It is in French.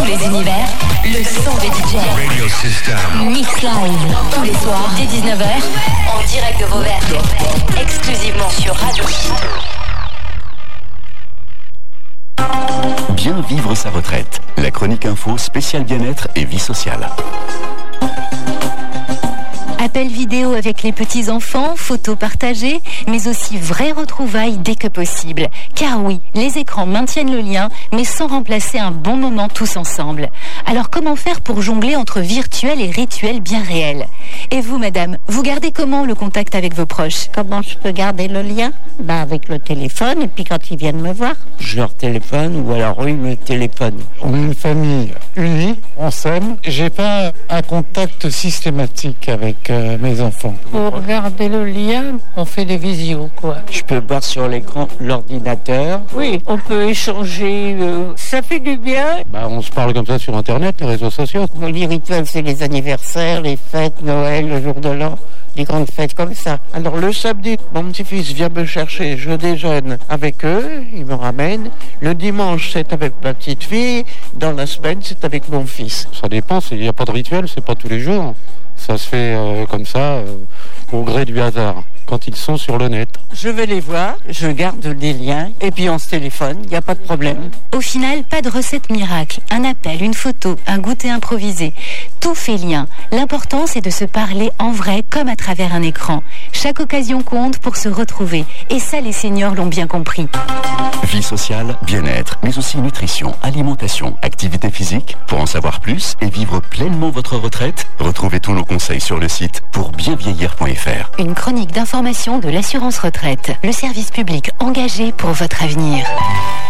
les univers, le son des DJ. Radio System. Mix Live, tous les soirs, dès 19h, en direct de Vauvert. Exclusivement sur Radio System. Bien vivre sa retraite. La chronique info spéciale bien-être et vie sociale. Appels vidéo avec les petits-enfants, photos partagées, mais aussi vraies retrouvailles dès que possible. Car oui, les écrans maintiennent le lien, mais sans remplacer un bon moment tous ensemble. Alors comment faire pour jongler entre virtuel et rituel bien réel? Et vous, madame, vous gardez comment le contact avec vos proches? Comment je peux garder le lien? Avec le téléphone, et puis quand ils viennent me voir. Je leur téléphone, ou alors eux, ils me téléphonent. On est une famille unie, on s'aime. J'ai pas un contact systématique avec mes enfants. Pour garder le lien, on fait des visios, quoi. Je peux voir sur l'écran l'ordinateur. Oui, on peut échanger, ça fait du bien. On se parle comme ça sur Internet, les réseaux sociaux. Les rituels, c'est les anniversaires, les fêtes, Noël, le jour de l'an. Des grandes fêtes comme ça. Alors le samedi, mon petit-fils vient me chercher, je déjeune avec eux, il me ramène. Le dimanche, c'est avec ma petite fille. Dans la semaine, c'est avec mon fils. Ça dépend, il n'y a pas de rituel, c'est pas tous les jours. Ça se fait comme ça, au gré du hasard, quand ils sont sur le net. Je vais les voir, je garde des liens, et puis on se téléphone, il n'y a pas de problème. Au final, pas de recette miracle. Un appel, une photo, un goûter improvisé. Tout fait lien. L'important, c'est de se parler en vrai, comme à travers un écran. Chaque occasion compte pour se retrouver. Et ça, les seniors l'ont bien compris. Vie sociale, bien-être, mais aussi nutrition, alimentation, activité physique. Pour en savoir plus et vivre pleinement votre retraite, retrouvez tous nos conseils sur le site pourbienvieillir.fr. Une chronique d'information de l'assurance retraite. Le service public engagé pour votre avenir.